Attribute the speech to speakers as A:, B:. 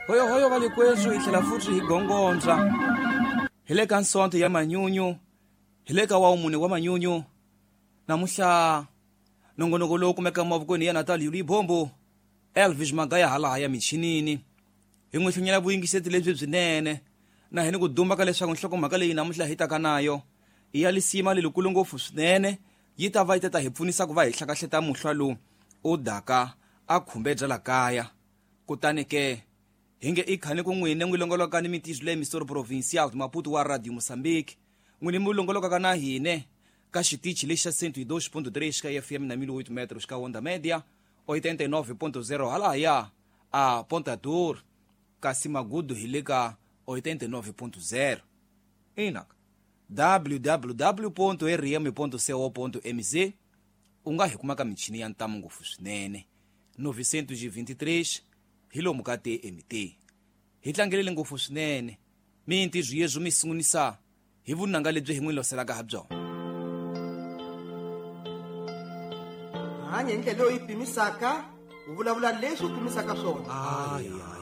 A: hoyo vale kwesu ihlela futhi higongonza hileka nsonto ya manyunyu hileka wa umune wa manyunyu namuhla nongonoko lo kumeka mavukweni ya Natal yuli bombo Elvis Magaya hala ya michinini hingwihlunyela vuyingiseti lebyi byinene na hini ku dumba ka leswaku nhlokomhaka leyi namuhla hitaka nayo iya lisima lelukulu ngopfu swinene yi ta va yi ta hi pfunisa ku va hi hlakahleta muhlwa lowu u daka a khumbe bya la kaya kutani ke hinge i khani ku n'wine n'wi longoloka ni mitizo leyi Misori Provincial Maputo wa Radio Mozambique n'wini mu longoloka ka na hine ka xitichi lexi xa 102.3 ka FM na 1008 metros ka onda media 89.0 halaya a Pontador ka Simagudo hileka 89.0 inak www.rm.co.mz unga hi kuma ka michini ya ntamu ngopfu swinene 923 hilo mukate MT hi tlangelele ngopfu swinene minti zwiyezo misungunisa hi vunanga lebyi hi n'wi loselaka ha byona
B: hanye ndlela yo ipimisaka u vulavula leswi u kumisaka swona